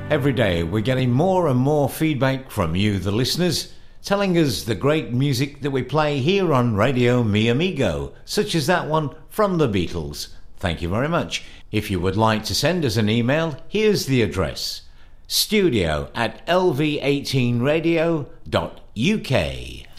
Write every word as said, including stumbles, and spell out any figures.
Every day we're getting more and more feedback from you, the listeners, telling us the great music that we play here on Radio Mi Amigo, such as that one from the Beatles. Thank you very much. If you would like to send us an email, here's the address: studio at l v eighteen radio dot u k.